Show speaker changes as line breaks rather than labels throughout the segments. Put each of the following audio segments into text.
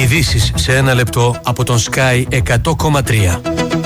Ειδήσεις σε ένα λεπτό από τον Sky 100,3.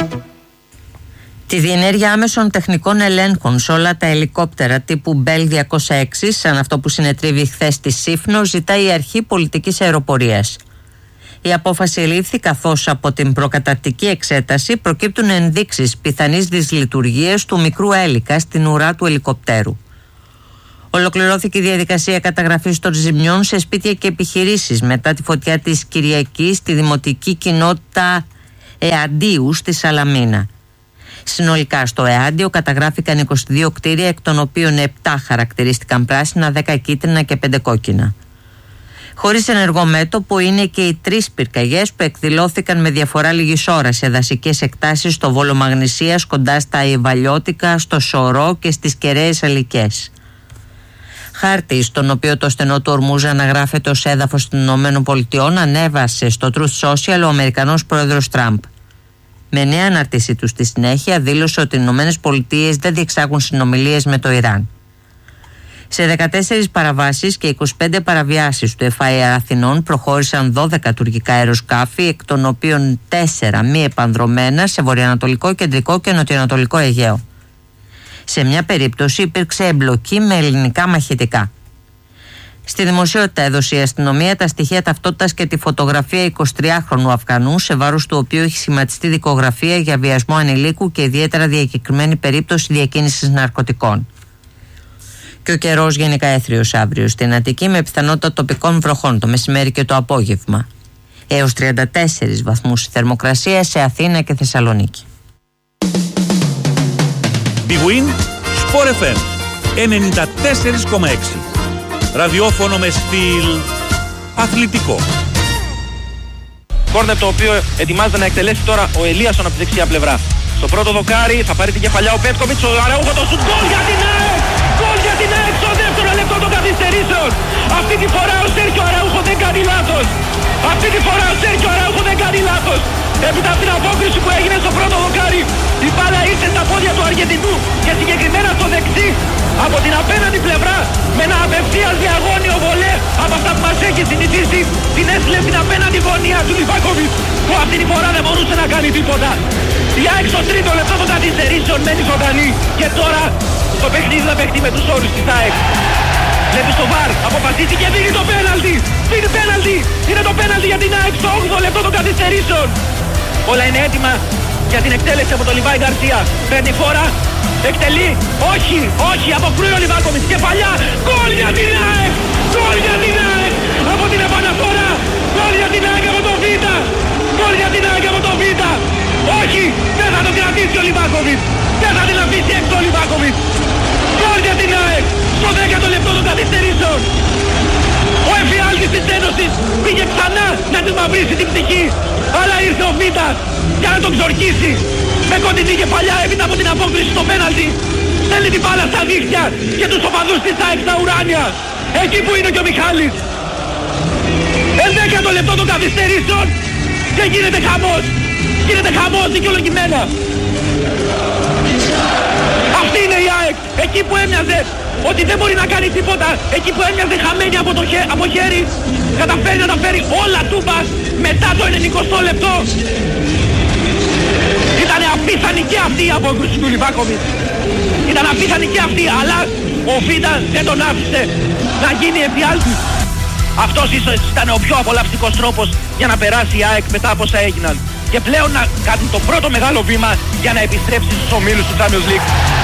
Τη διενέργεια άμεσων τεχνικών ελέγχων σε όλα τα ελικόπτερα τύπου Bell 206, σαν αυτό που συνετρίβει χθες στη Σύφνο, ζητάει η Αρχή Πολιτικής Αεροπορίας. Η απόφαση ελήφθη καθώς από την προκαταρκτική εξέταση προκύπτουν ενδείξεις πιθανής δυσλειτουργίας του μικρού έλικα στην ουρά του ελικοπτέρου. Ολοκληρώθηκε η διαδικασία καταγραφής των ζημιών σε σπίτια και επιχειρήσεις μετά τη φωτιά της Κυριακής στη δημοτική κοινότητα Εαντίου στη Σαλαμίνα. Συνολικά στο Εάντιο καταγράφηκαν 22 κτίρια, εκ των οποίων 7 χαρακτηρίστηκαν πράσινα, 10 κίτρινα και 5 κόκκινα. Χωρίς ενεργό μέτωπο είναι και οι 3 πυρκαγιές που εκδηλώθηκαν με διαφορά λίγης ώρας σε δασικές εκτάσεις στο Βόλο Μαγνησίας, κοντά στα Ιβαλιώτικα, στο Σωρό και στις Κεραίες Αλικές. Χάρτη, στον οποίο το στενό του Ορμούζα αναγράφεται ως έδαφος των ΗΠΑ, ανέβασε στο Truth Social ο Αμερικανός πρόεδρος Τραμπ. Με νέα αναρτήσή του στη συνέχεια δήλωσε ότι οι ΗΠΑ δεν διεξάγουν συνομιλίες με το Ιράν. Σε 14 παραβάσεις και 25 παραβιάσεις του FIA Αθηνών προχώρησαν 12 τουρκικά αεροσκάφη, εκ των οποίων 4 μη επανδρωμένα σε βορειοανατολικό, κεντρικό και νοτιοανατολικό Αιγαίο. Σε μια περίπτωση υπήρξε εμπλοκή με ελληνικά μαχητικά. Στη δημοσιότητα έδωσε η αστυνομία τα στοιχεία ταυτότητας και τη φωτογραφία 23χρονου Αφγανού, σε βάρος του οποίου έχει σχηματιστεί δικογραφία για βιασμό ανηλίκου και ιδιαίτερα διακεκριμένη περίπτωση διακίνησης ναρκωτικών. Και ο καιρός γενικά έθριος αύριο στην Αττική, με πιθανότητα τοπικών βροχών το μεσημέρι και το απόγευμα. Έως 34 βαθμούς θερμοκρασία σε Αθήνα και Θεσσαλονίκη.
Big Win Sport FM 94,6. Ραδιόφωνο με στυλ αθλητικό.
Κόρνερ το οποίο ετοιμάζεται να εκτελέσει τώρα ο Ελίασον από τη δεξιά πλευρά. Στο πρώτο δοκάρι θα πάρει την κεφαλιά ο Πέτκοβιτς, ο Αραούχο το σουτ, γκολ για την ΑΕΚ! Γκολ για την ΑΕΚ στο δεύτερο λεπτό των καθυστερήσεων! Αυτή τη φορά ο Σέρχιο Αραούχο δεν κάνει λάθος! Αυτή τη φορά ο Σέρχιο Αραούχο δεν κάνει λάθος! Έπειτα από την απόκριση που έγινε στο πρώτο δοκάρι, η μπάλα ήρθε στα πόδια του Αργεντινού και συγκεκριμένα στο δεξί από την απέναντι πλευρά με ένα απευθείας διαγώνιο βολέ από αυτά που μας έχει συνηθίσει, την έστειλε στην απέναντι γωνία του Λιβάκοβιτς, που αυτή τη φορά δεν μπορούσε να κάνει τίποτα. Η ΑΕΚ στο τρίτο λεπτό των καθυστερήσεων μένει ζωντανή και τώρα το παιχνίδι θα παιχτεί με τους όρους της ΑΕΚ. Βλέπει στο βαρ, αποφασίζει και δίνει το πέναλτι! Δίνει πέναλτι! Είναι το πέναλτι για την ΑΕΚ στο 8ο λεπτό των καθυστερήσεων! Όλα είναι έτοιμα για την εκτέλεση από τον Λιβάη Γκαρσία. Παίρνει φόρα, εκτελεί, όχι, όχι, αποκρούει ο Λιβάκοβιτς, κεφαλιά, γκολ για την ΑΕΚ! Γκολ για την ΑΕΚ! Από την επαναφορά! Γκολ για την ΑΕΚ από το Β! Γκολ για την ΑΕΚ από το Β! Όχι, δεν θα το κρατήσει ο Λιβάκοβιτς! Δεν θα την αφήσει έξω ο Λιβάκοβιτς! Γκολ για την ΑΕΚ! Στο 10ο λεπτό των καθυστερήσεων! Ο εφιάλτης της Ένωσης πήγε ξανά να της μαυρίσει την πτυχή, αλλά ήρθε ο Βίτας για να τον ξορκίσει με κοντινή κεφαλιά έπειτα από την απόκριση στο πέναλτι. Στέλνει την μπάλα στα δίχτυα και τους οπαδούς της ΑΕΚ στα ουράνια, εκεί που είναι και ο Μιχάλης. 11ο λεπτό των καθυστερήσεων και γίνεται χαμός. Γίνεται χαμός δικαιολογημένα. Αυτή είναι η ΑΕΚ, εκεί που έμοιαζε ότι δεν μπορεί να κάνει τίποτα, εκεί που έμοιαζε χαμένη από χέρι, καταφέρει να τα φέρει όλα τούμπας μετά το 90ο λεπτό. Ήταν απίθανη και αυτή η απόκριση του Λιβάκοβιτς. Ήταν απίθανη και αυτή, αλλά ο Βίτα δεν τον άφησε να γίνει εφιάλτης. Αυτός ίσως ήταν ο πιο απολαυστικός τρόπος για να περάσει η ΑΕΚ μετά από όσα έγιναν. Και πλέον να κάνει το πρώτο μεγάλο βήμα για να επιστρέψει στους ομίλους του Champions League.